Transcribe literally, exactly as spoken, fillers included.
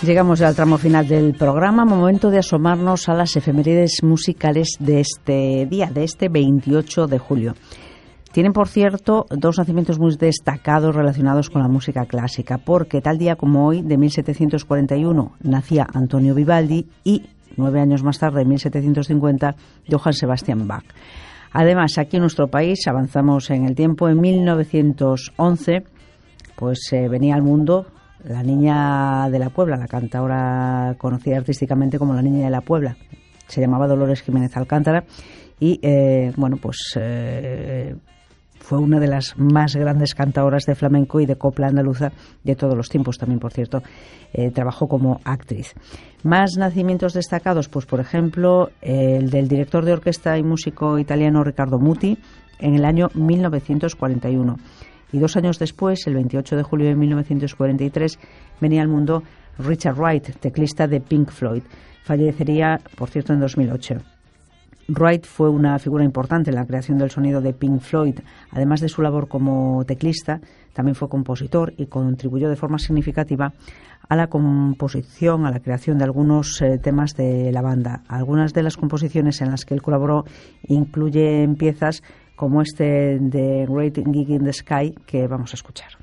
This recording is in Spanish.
Llegamos ya al tramo final del programa, momento de asomarnos a las efemérides musicales de este día, de este veintiocho de julio. Tienen, por cierto, dos nacimientos muy destacados relacionados con la música clásica, porque tal día como hoy, de mil setecientos cuarenta y uno, nacía Antonio Vivaldi y, nueve años más tarde, en mil setecientos cincuenta, Johann Sebastian Bach. Además, aquí en nuestro país, avanzamos en el tiempo, en mil novecientos once, pues eh, venía al mundo la Niña de la Puebla, la cantadora conocida artísticamente como la Niña de la Puebla. Se llamaba Dolores Jiménez Alcántara y, eh, bueno, pues eh, fue una de las más grandes cantadoras de flamenco y de copla andaluza de todos los tiempos. También, por cierto, eh, trabajó como actriz. Más nacimientos destacados, pues por ejemplo, el del director de orquesta y músico italiano Riccardo Muti en el año mil novecientos cuarenta y uno. Y dos años después, el veintiocho de julio de mil novecientos cuarenta y tres, venía al mundo Richard Wright, teclista de Pink Floyd. Fallecería, por cierto, en dos mil ocho. Wright fue una figura importante en la creación del sonido de Pink Floyd. Además de su labor como teclista, también fue compositor y contribuyó de forma significativa a la composición, a la creación de algunos eh, temas de la banda. Algunas de las composiciones en las que él colaboró incluyen piezas como este de Great Gig in the Sky que vamos a escuchar.